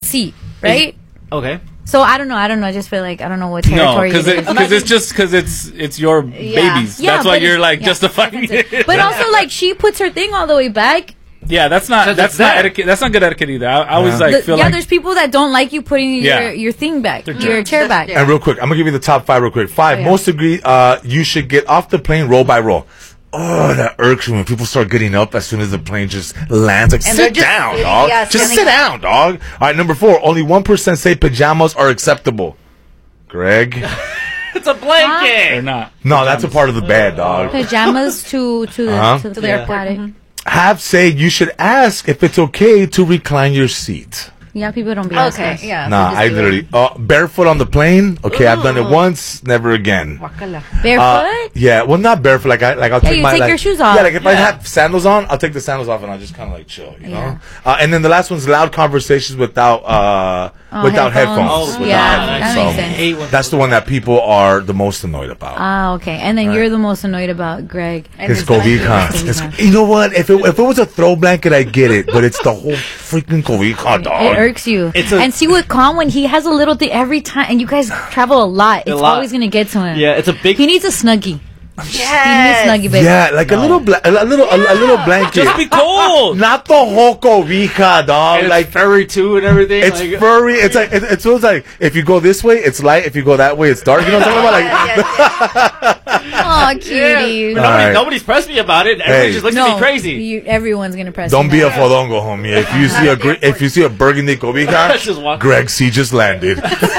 seat, right? Okay. So I don't know. I just feel like I don't know what territory. No, because it's your babies. Yeah, that's why you're like justifying it. But also, like, she puts her thing all the way back. Yeah, that's not etiquette. That's not good etiquette either. I always feel like there's people that don't like you putting your thing back, your chair back. And real quick, I'm gonna give you the top 5 real quick. 5 most agree. You should get off the plane row by row. Oh, that irks me when people start getting up as soon as the plane just lands. Like, sit down, dog. Yeah, just sit down, dog. All right, number 4. Only 1% say pajamas are acceptable. Greg? It's a blanket. They're not. No, that's a part of the bed, dog. Pajamas to the airport. Have say you should ask if it's okay to recline your seat. Yeah, people don't be asking. Okay, yeah. Nah, I literally barefoot on the plane. Okay, I've done it once, never again. Barefoot? Yeah, well, not barefoot. I'll take my your shoes off. Yeah, like if I have sandals on, I'll take the sandals off and I'll just kind of like chill, you know. And then the last one's loud conversations without headphones. That makes sense. That's the one that people are the most annoyed about. Ah, okay. And then you're the most annoyed about, Greg. His cobija. You know what? If it was a throw blanket, I get it, but it's the whole freaking cobija, dog. It irks you. And see with Con, when he has a little thing every time, and you guys travel a lot, it's always gonna get to him. Yeah, it's a big. He needs a snuggie. Yes. He needs snuggie, baby. Yeah, like a little blanket. Just be cold. Not the whole cobija, dog. And like it's furry too and everything. It's furry. It's like it feels like if you go this way, it's light. If you go that way, it's dark. You know what I'm talking about? Like, oh, cutie. Yeah. Nobody's pressed me about it. Everybody just looks at me crazy. Everyone's gonna press. Don't be a fodongo, homie. If you see a burgundy cobija, Greg C just landed.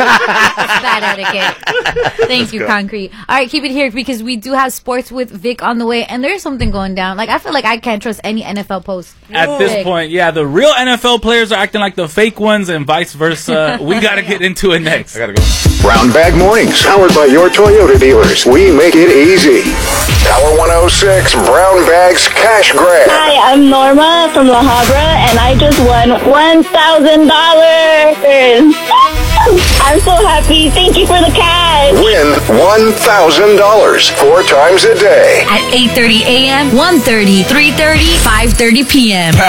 Bad etiquette. Thank you, Concrete. All right, keep it here because we do have sports with Vic on the way, and there's something going down. Like, I feel like I can't trust any NFL post. At this point, the real NFL players are acting like the fake ones and vice versa. We got to get into it next. I got to go. Brown Bag Mornings, powered by your Toyota dealers. We make it easy. Power 106, Brown Bag's Cash Grab. Hi, I'm Norma from La Habra, and I just won $1,000. I'm so happy. Thank you for the cash. Win $1,000 4 times a day. At 8:30 a.m., 1:30, 3:30, 5:30 p.m.